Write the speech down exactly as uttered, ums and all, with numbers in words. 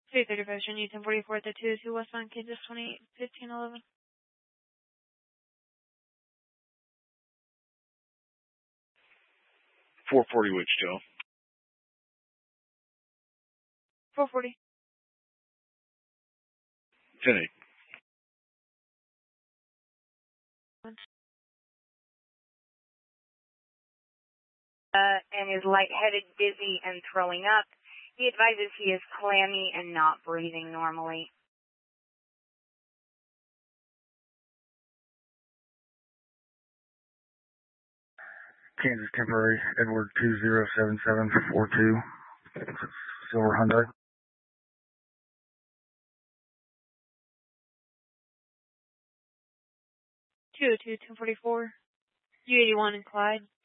two thirty-five, Shin U ten forty-four at the two two westbound, Kansas twenty-eight fifteen eleven. four forty Wichita. four forty. ten eight. Uh, and is lightheaded, dizzy, and throwing up. He advises he is clammy and not breathing normally. Kansas Temporary, Edward two zero seven seven four two, Silver Hyundai. two oh two ten forty-four, U eighty-one in Clyde.